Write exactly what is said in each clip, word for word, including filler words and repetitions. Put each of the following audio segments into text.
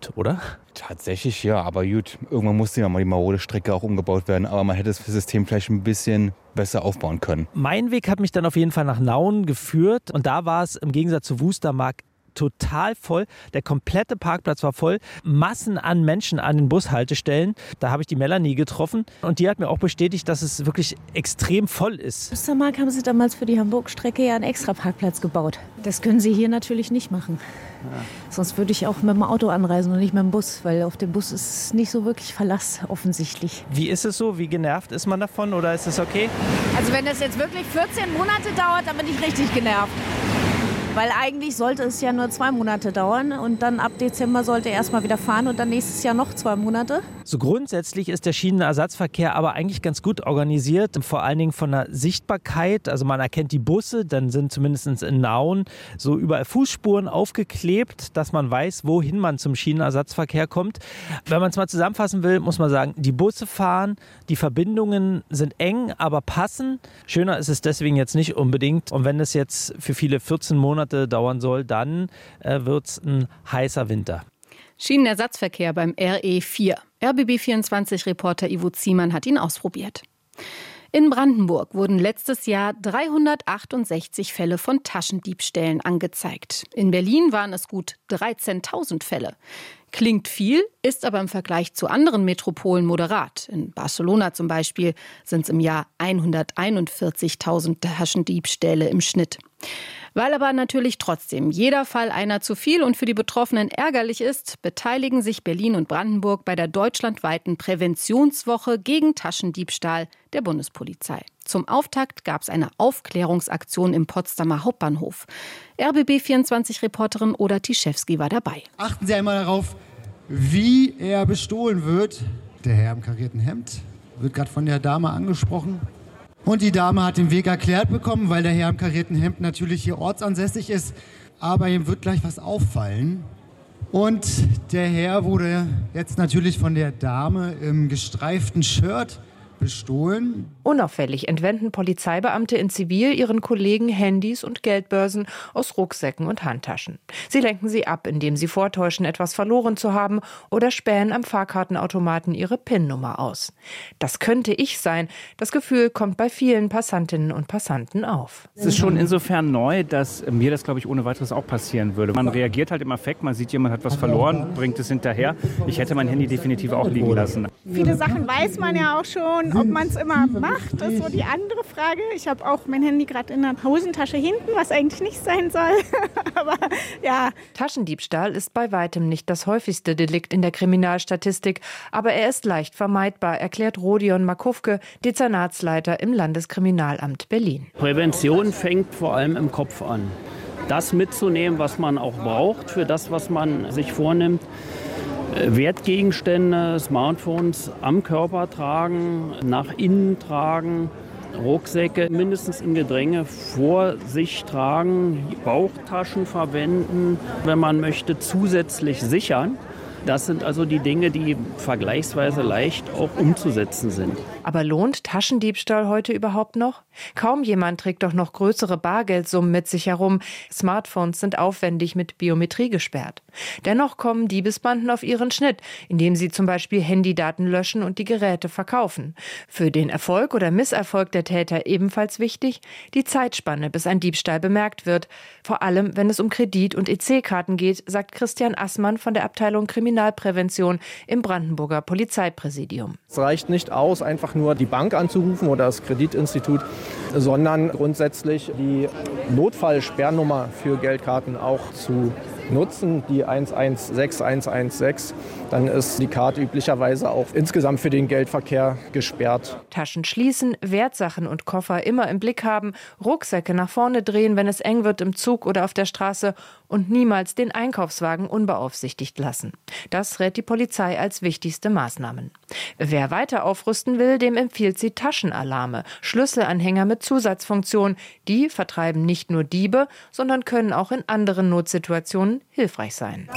gut, oder? Tatsächlich ja, aber gut, irgendwann musste ja mal die marode Strecke auch umgebaut werden, aber man hätte das System vielleicht ein bisschen besser aufbauen können. Mein Weg hat mich dann auf jeden Fall nach Nauen geführt und da war es im Gegensatz zu Wustermark total voll. Der komplette Parkplatz war voll. Massen an Menschen an den Bushaltestellen. Da habe ich die Melanie getroffen und die hat mir auch bestätigt, dass es wirklich extrem voll ist. In Wustermark haben sie damals für die Hamburg-Strecke ja einen extra Parkplatz gebaut. Das können sie hier natürlich nicht machen. Ja. Sonst würde ich auch mit dem Auto anreisen und nicht mit dem Bus, weil auf dem Bus ist nicht so wirklich Verlass offensichtlich. Wie ist es so? Wie genervt ist man davon oder ist es okay? Also wenn das jetzt wirklich vierzehn Monate dauert, dann bin ich richtig genervt. Weil eigentlich sollte es ja nur zwei Monate dauern und dann ab Dezember sollte er erst mal wieder fahren und dann nächstes Jahr noch zwei Monate. So grundsätzlich ist der Schienenersatzverkehr aber eigentlich ganz gut organisiert, vor allen Dingen von der Sichtbarkeit. Also man erkennt die Busse, dann sind zumindest in Nauen so überall Fußspuren aufgeklebt, dass man weiß, wohin man zum Schienenersatzverkehr kommt. Wenn man es mal zusammenfassen will, muss man sagen, die Busse fahren, die Verbindungen sind eng, aber passen. Schöner ist es deswegen jetzt nicht unbedingt. Und wenn es jetzt für viele vierzehn Monate dauern soll, dann äh, wird es ein heißer Winter. Schienenersatzverkehr beim R E vier. R B B vierundzwanzig-Reporter Ivo Ziemann hat ihn ausprobiert. In Brandenburg wurden letztes Jahr dreihundertachtundsechzig Fälle von Taschendiebstählen angezeigt. In Berlin waren es gut dreizehntausend Fälle. Klingt viel, ist aber im Vergleich zu anderen Metropolen moderat. In Barcelona zum Beispiel sind es im Jahr hunderteinundvierzigtausend Taschendiebstähle im Schnitt. Weil aber natürlich trotzdem jeder Fall einer zu viel und für die Betroffenen ärgerlich ist, beteiligen sich Berlin und Brandenburg bei der deutschlandweiten Präventionswoche gegen Taschendiebstahl der Bundespolizei. Zum Auftakt gab es eine Aufklärungsaktion im Potsdamer Hauptbahnhof. R B B vierundzwanzig-Reporterin Oda Tischewski war dabei. Achten Sie einmal darauf, wie er bestohlen wird. Der Herr im karierten Hemd wird gerade von der Dame angesprochen. Und die Dame hat den Weg erklärt bekommen, weil der Herr im karierten Hemd natürlich hier ortsansässig ist. Aber ihm wird gleich was auffallen. Und der Herr wurde jetzt natürlich von der Dame im gestreiften Shirt bestohlen. Unauffällig entwenden Polizeibeamte in Zivil ihren Kollegen Handys und Geldbörsen aus Rucksäcken und Handtaschen. Sie lenken sie ab, indem sie vortäuschen, etwas verloren zu haben oder spähen am Fahrkartenautomaten ihre P I N-Nummer aus. Das könnte ich sein. Das Gefühl kommt bei vielen Passantinnen und Passanten auf. Es ist schon insofern neu, dass mir das, glaube ich, ohne weiteres auch passieren würde. Man reagiert halt im Affekt, man sieht, jemand hat was verloren, bringt es hinterher. Ich hätte mein Handy definitiv auch liegen lassen. Viele Sachen weiß man ja auch schon. Ob man es immer macht, ist so die andere Frage. Ich habe auch mein Handy gerade in der Hosentasche hinten, was eigentlich nicht sein soll. Aber ja. Taschendiebstahl ist bei weitem nicht das häufigste Delikt in der Kriminalstatistik, aber er ist leicht vermeidbar, erklärt Rodion Makufke, Dezernatsleiter im Landeskriminalamt Berlin. Prävention fängt vor allem im Kopf an. Das mitzunehmen, was man auch braucht für das, was man sich vornimmt. Wertgegenstände, Smartphones am Körper tragen, nach innen tragen, Rucksäcke mindestens in Gedränge vor sich tragen, Bauchtaschen verwenden, wenn man möchte, zusätzlich sichern. Das sind also die Dinge, die vergleichsweise leicht auch umzusetzen sind. Aber lohnt Taschendiebstahl heute überhaupt noch? Kaum jemand trägt doch noch größere Bargeldsummen mit sich herum. Smartphones sind aufwendig mit Biometrie gesperrt. Dennoch kommen Diebesbanden auf ihren Schnitt, indem sie zum Beispiel Handydaten löschen und die Geräte verkaufen. Für den Erfolg oder Misserfolg der Täter ebenfalls wichtig, die Zeitspanne, bis ein Diebstahl bemerkt wird. Vor allem, wenn es um Kredit- und E C-Karten geht, sagt Christian Assmann von der Abteilung Kriminalprävention im Brandenburger Polizeipräsidium. Es reicht nicht aus, einfach nur die Bank anzurufen oder das Kreditinstitut, sondern grundsätzlich die Notfallsperrnummer für Geldkarten auch zu nutzen, die eins eins sechs eins eins sechs. Dann ist die Karte üblicherweise auch insgesamt für den Geldverkehr gesperrt. Taschen schließen, Wertsachen und Koffer immer im Blick haben, Rucksäcke nach vorne drehen, wenn es eng wird im Zug oder auf der Straße und niemals den Einkaufswagen unbeaufsichtigt lassen. Das rät die Polizei als wichtigste Maßnahmen. Wer weiter aufrüsten will, dem empfiehlt sie Taschenalarme, Schlüsselanhänger mit Zusatzfunktion. Die vertreiben nicht nur Diebe, sondern können auch in anderen Notsituationen hilfreich sein.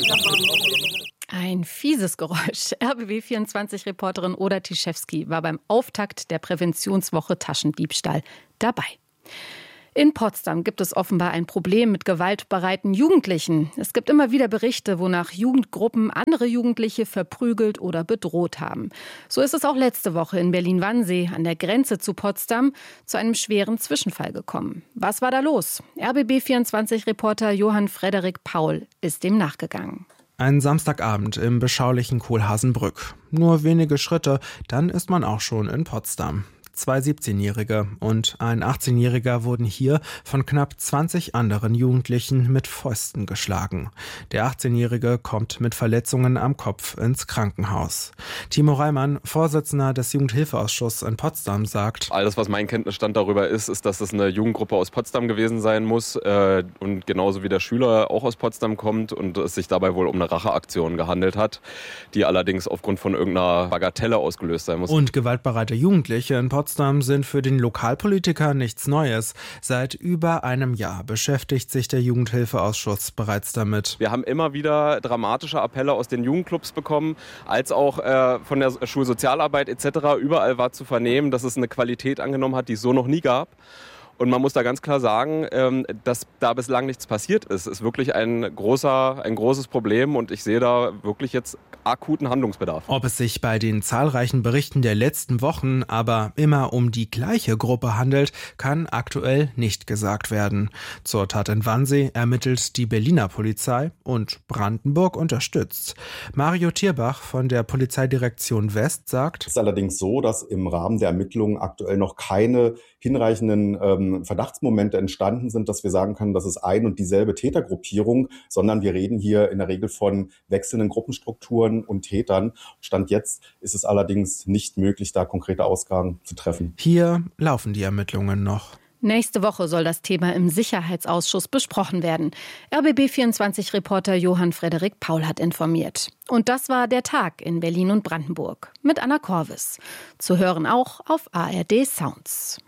Ein fieses Geräusch. R B B vierundzwanzig-Reporterin Oda Tischewski war beim Auftakt der Präventionswoche Taschendiebstahl dabei. In Potsdam gibt es offenbar ein Problem mit gewaltbereiten Jugendlichen. Es gibt immer wieder Berichte, wonach Jugendgruppen andere Jugendliche verprügelt oder bedroht haben. So ist es auch letzte Woche in Berlin-Wannsee an der Grenze zu Potsdam zu einem schweren Zwischenfall gekommen. Was war da los? R B B vierundzwanzig-Reporter Johann Frederik Paul ist dem nachgegangen. Ein Samstagabend im beschaulichen Kohlhaasenbrück. Nur wenige Schritte, dann ist man auch schon in Potsdam. Zwei siebzehnjährige und ein achtzehnjähriger wurden hier von knapp zwanzig anderen Jugendlichen mit Fäusten geschlagen. Der achtzehnjährige kommt mit Verletzungen am Kopf ins Krankenhaus. Timo Reimann, Vorsitzender des Jugendhilfeausschusses in Potsdam, sagt: Alles, was mein Kenntnisstand darüber ist, ist, dass es eine Jugendgruppe aus Potsdam gewesen sein muss äh, und genauso wie der Schüler auch aus Potsdam kommt und es sich dabei wohl um eine Racheaktion gehandelt hat, die allerdings aufgrund von irgendeiner Bagatelle ausgelöst sein muss. Und gewaltbereite Jugendliche in Potsdam Potsdam sind für den Lokalpolitiker nichts Neues. Seit über einem Jahr beschäftigt sich der Jugendhilfeausschuss bereits damit. Wir haben immer wieder dramatische Appelle aus den Jugendclubs bekommen, als auch äh, von der Schulsozialarbeit et cetera. Überall war zu vernehmen, dass es eine Qualität angenommen hat, die es so noch nie gab. Und man muss da ganz klar sagen, dass da bislang nichts passiert ist. Es ist wirklich ein großer, ein großes Problem und ich sehe da wirklich jetzt akuten Handlungsbedarf. Ob es sich bei den zahlreichen Berichten der letzten Wochen aber immer um die gleiche Gruppe handelt, kann aktuell nicht gesagt werden. Zur Tat in Wannsee ermittelt die Berliner Polizei und Brandenburg unterstützt. Mario Tierbach von der Polizeidirektion West sagt: Es ist allerdings so, dass im Rahmen der Ermittlungen aktuell noch keine hinreichenden ähm, Verdachtsmomente entstanden sind, dass wir sagen können, das ist ein und dieselbe Tätergruppierung, sondern wir reden hier in der Regel von wechselnden Gruppenstrukturen und Tätern. Stand jetzt ist es allerdings nicht möglich, da konkrete Aussagen zu treffen. Hier laufen die Ermittlungen noch. Nächste Woche soll das Thema im Sicherheitsausschuss besprochen werden. R B B vierundzwanzig-Reporter Johann Frederik Paul hat informiert. Und das war der Tag in Berlin und Brandenburg mit Anna Korvis. Zu hören auch auf A R D Sounds.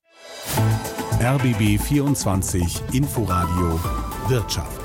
R B B vierundzwanzig Inforadio Wirtschaft.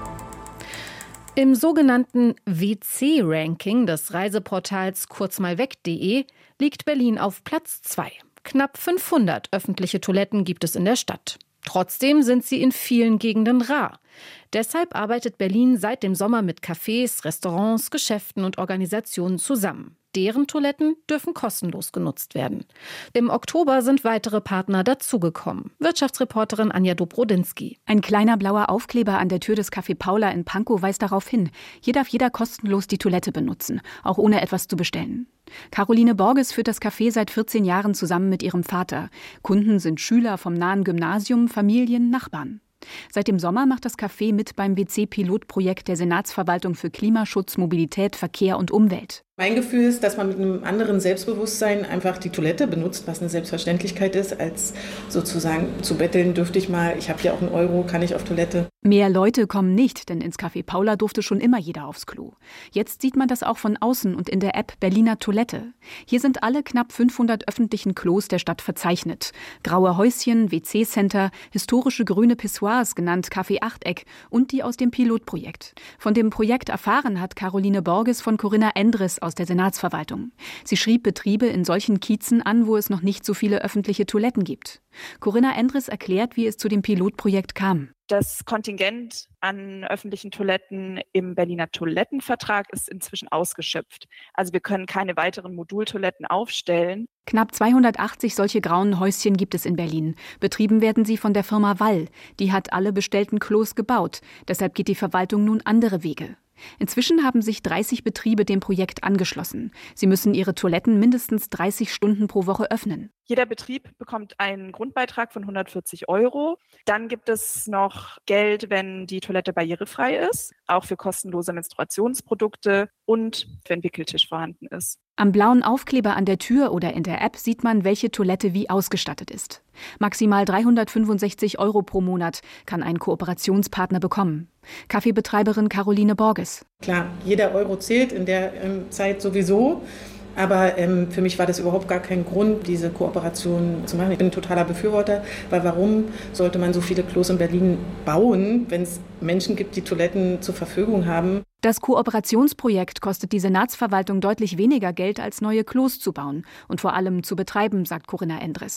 Im sogenannten W C-Ranking des Reiseportals kurzmalweg punkt de liegt Berlin auf Platz zwei. Knapp fünfhundert öffentliche Toiletten gibt es in der Stadt. Trotzdem sind sie in vielen Gegenden rar. Deshalb arbeitet Berlin seit dem Sommer mit Cafés, Restaurants, Geschäften und Organisationen zusammen. Deren Toiletten dürfen kostenlos genutzt werden. Im Oktober sind weitere Partner dazugekommen. Wirtschaftsreporterin Anja Dobrodinsky. Ein kleiner blauer Aufkleber an der Tür des Café Paula in Pankow weist darauf hin. Hier darf jeder kostenlos die Toilette benutzen, auch ohne etwas zu bestellen. Caroline Borges führt das Café seit vierzehn Jahren zusammen mit ihrem Vater. Kunden sind Schüler vom nahen Gymnasium, Familien, Nachbarn. Seit dem Sommer macht das Café mit beim W C-Pilotprojekt der Senatsverwaltung für Klimaschutz, Mobilität, Verkehr und Umwelt. Mein Gefühl ist, dass man mit einem anderen Selbstbewusstsein einfach die Toilette benutzt, was eine Selbstverständlichkeit ist, als sozusagen zu betteln, dürfte ich mal, ich habe ja auch einen Euro, kann ich auf Toilette. Mehr Leute kommen nicht, denn ins Café Paula durfte schon immer jeder aufs Klo. Jetzt sieht man das auch von außen und in der App Berliner Toilette. Hier sind alle knapp fünfhundert öffentlichen Klos der Stadt verzeichnet. Graue Häuschen, W C-Center, historische grüne Pissoirs, genannt Café Achteck und die aus dem Pilotprojekt. Von dem Projekt erfahren hat Caroline Borges von Corinna Endres aus der Senatsverwaltung. Sie schrieb Betriebe in solchen Kiezen an, wo es noch nicht so viele öffentliche Toiletten gibt. Corinna Endres erklärt, wie es zu dem Pilotprojekt kam. Das Kontingent an öffentlichen Toiletten im Berliner Toilettenvertrag ist inzwischen ausgeschöpft. Also wir können keine weiteren Modultoiletten aufstellen. Knapp zweihundertachtzig solche grauen Häuschen gibt es in Berlin. Betrieben werden sie von der Firma Wall. Die hat alle bestellten Klos gebaut. Deshalb geht die Verwaltung nun andere Wege. Inzwischen haben sich dreißig Betriebe dem Projekt angeschlossen. Sie müssen ihre Toiletten mindestens dreißig Stunden pro Woche öffnen. Jeder Betrieb bekommt einen Grundbeitrag von hundertvierzig Euro. Dann gibt es noch Geld, wenn die Toilette barrierefrei ist, auch für kostenlose Menstruationsprodukte und wenn Wickeltisch vorhanden ist. Am blauen Aufkleber an der Tür oder in der App sieht man, welche Toilette wie ausgestattet ist. Maximal dreihundertfünfundsechzig Euro pro Monat kann ein Kooperationspartner bekommen. Kaffeebetreiberin Caroline Borges. Klar, jeder Euro zählt in der ähm, Zeit sowieso. Aber ähm, für mich war das überhaupt gar kein Grund, diese Kooperation zu machen. Ich bin ein totaler Befürworter, weil warum sollte man so viele Klos in Berlin bauen, wenn es Menschen gibt, die Toiletten zur Verfügung haben? Das Kooperationsprojekt kostet die Senatsverwaltung deutlich weniger Geld, als neue Klos zu bauen und vor allem zu betreiben, sagt Corinna Endres.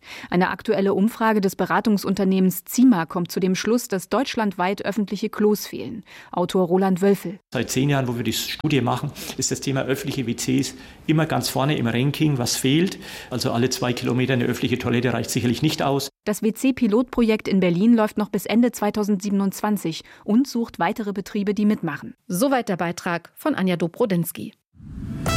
Eine aktuelle Umfrage des Beratungsunternehmens Zima kommt zu dem Schluss, dass deutschlandweit öffentliche Klos fehlen. Autor Roland Wölfel. Seit zehn Jahren, wo wir die Studie machen, ist das Thema öffentliche W Cs immer ganz vorne im Ranking, was fehlt. Also alle zwei Kilometer eine öffentliche Toilette reicht sicherlich nicht aus. Das W C-Pilotprojekt in Berlin läuft noch bis Ende zweitausendsiebenundzwanzig und sucht weitere Betriebe, die mitmachen. Soweit der Beitrag von Anja Dobrodinsky.